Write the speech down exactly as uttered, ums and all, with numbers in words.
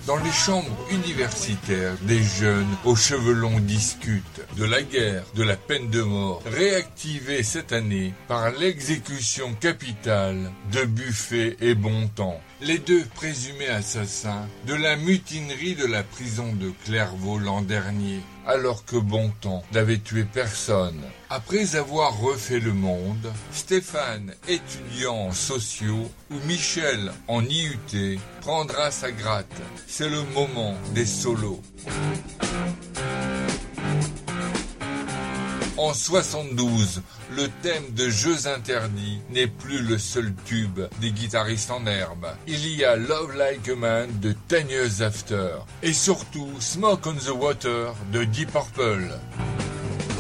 Dans les chambres universitaires, des jeunes aux cheveux longs discutent de la guerre, de la peine de mort, réactivée cette année par l'exécution capitale de Buffet et Bontemps, les deux présumés assassins de la mutinerie de la prison de Clairvaux l'an dernier, alors que Bontemps n'avait tué personne. Après avoir refait le monde, Stéphane, étudiant en sociaux, ou Michel en I U T, prendra sa gratte. C'est le moment des solos. En soixante-douze, le thème de Jeux interdits n'est plus le seul tube des guitaristes en herbe. Il y a Love Like a Man de Ten Years After et surtout Smoke on the Water de Deep Purple.